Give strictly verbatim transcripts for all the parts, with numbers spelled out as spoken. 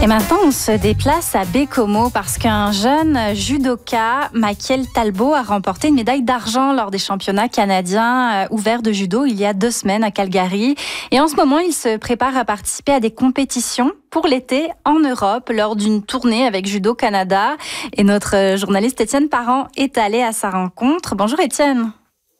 Et maintenant, on se déplace à Baie-Comeau parce qu'un jeune judoka, Makiel Talbot, a remporté une médaille d'argent lors des championnats canadiens ouverts de judo il y a deux semaines à Calgary. Et en ce moment, il se prépare à participer à des compétitions pour l'été en Europe lors d'une tournée avec Judo Canada. Et notre journaliste Étienne Parent est allé à sa rencontre. Bonjour Étienne.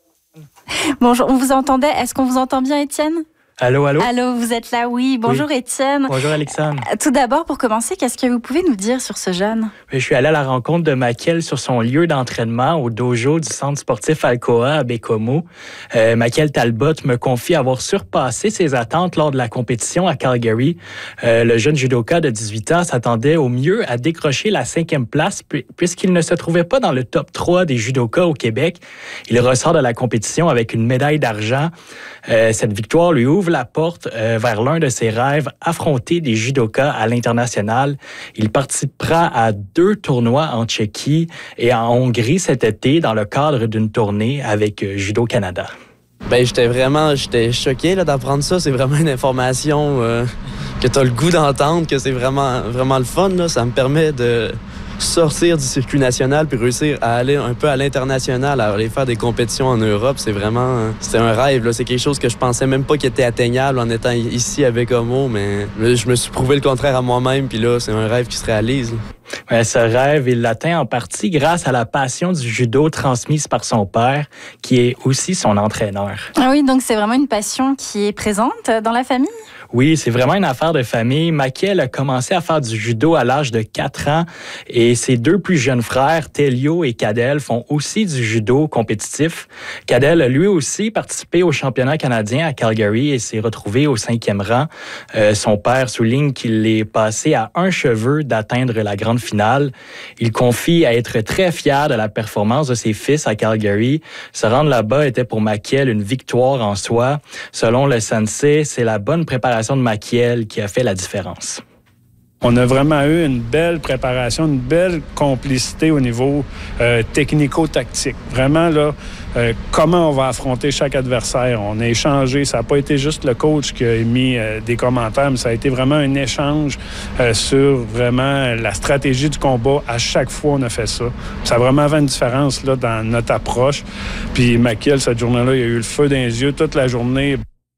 Bonjour, on vous entendait. Est-ce qu'on vous entend bien, Étienne ? Allô, allô? Allô, vous êtes là, oui. Bonjour oui. Étienne. Bonjour Alexandre. Tout d'abord, pour commencer, qu'est-ce que vous pouvez nous dire sur ce jeune? Je suis allé à la rencontre de Makiel sur son lieu d'entraînement au dojo du centre sportif Alcoa à Baie-Comeau. Euh, Makiel Talbot me confie avoir surpassé ses attentes lors de la compétition à Calgary. Euh, le jeune judoka de dix-huit ans s'attendait au mieux à décrocher la cinquième place puisqu'il ne se trouvait pas dans le top trois des judokas au Québec. Il ressort de la compétition avec une médaille d'argent. Euh, cette victoire lui ouvre la porte euh, vers l'un de ses rêves, affronter des judokas à l'international. Il participera à deux tournois en Tchéquie et en Hongrie cet été dans le cadre d'une tournée avec euh, Judo Canada. Ben, j'étais vraiment j'étais choqué là, d'apprendre ça. C'est vraiment une information euh, que tu as le goût d'entendre, que c'est vraiment, vraiment le fun. Là. Ça me permet de sortir du circuit national puis réussir à aller un peu à l'international, à aller faire des compétitions en Europe. C'est vraiment... C'était un rêve. Là. C'est quelque chose que je pensais même pas qui était atteignable en étant ici à Baie-Comeau, mais je me suis prouvé le contraire à moi-même, puis là, c'est un rêve qui se réalise. Ouais, ce rêve, il l'atteint en partie grâce à la passion du judo transmise par son père, qui est aussi son entraîneur. Ah oui, donc c'est vraiment une passion qui est présente dans la famille? Oui, c'est vraiment une affaire de famille. Makiel a commencé à faire du judo à l'âge de quatre ans et ses deux plus jeunes frères, Telio et Cadel, font aussi du judo compétitif. Cadel a lui aussi participé au championnat canadien à Calgary et s'est retrouvé au cinquième rang. Euh, son père souligne qu'il est passé à un cheveu d'atteindre la grande finale. Il confie à être très fier de la performance de ses fils à Calgary. Se rendre là-bas était pour Makiel une victoire en soi. Selon le sensei, c'est la bonne préparation de Makiel qui a fait la différence. On a vraiment eu une belle préparation, une belle complicité au niveau euh, technico-tactique. Vraiment, là, euh, comment on va affronter chaque adversaire. On a échangé. Ça n'a pas été juste le coach qui a émis euh, des commentaires, mais ça a été vraiment un échange euh, sur vraiment la stratégie du combat. À chaque fois, on a fait ça. Ça a vraiment fait une différence là, dans notre approche. Puis Makiel, cette journée-là, il a eu le feu dans les yeux toute la journée.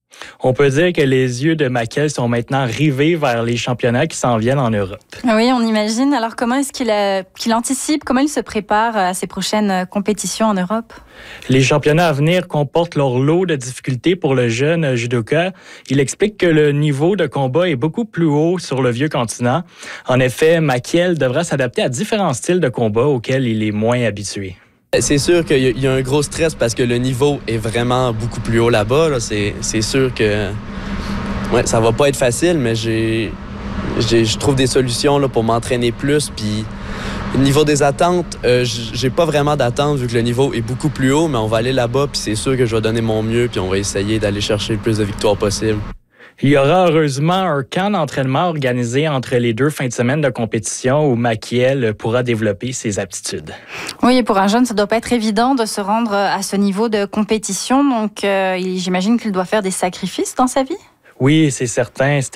On peut dire que les yeux de Makiel sont maintenant rivés vers les championnats qui s'en viennent en Europe. Oui, on imagine. Alors, comment est-ce qu'il, a, qu'il anticipe, comment il se prépare à ses prochaines compétitions en Europe? Les championnats à venir comportent leur lot de difficultés pour le jeune judoka. Il explique que le niveau de combat est beaucoup plus haut sur le vieux continent. En effet, Makiel devra s'adapter à différents styles de combat auxquels il est moins habitué. C'est sûr qu'il y a un gros stress parce que le niveau est vraiment beaucoup plus haut là-bas. Là. C'est, c'est sûr que ouais, ça va pas être facile, mais j'ai, j'ai, je trouve des solutions là, pour m'entraîner plus. Puis, au niveau des attentes, euh, j'ai pas vraiment d'attente vu que le niveau est beaucoup plus haut, mais on va aller là-bas, puis c'est sûr que je vais donner mon mieux, puis on va essayer d'aller chercher le plus de victoires possible. Il y aura heureusement un camp d'entraînement organisé entre les deux fins de semaine de compétition où Makiel pourra développer ses aptitudes. Oui, et pour un jeune, ça ne doit pas être évident de se rendre à ce niveau de compétition. Donc, euh, j'imagine qu'il doit faire des sacrifices dans sa vie? Oui, c'est certain.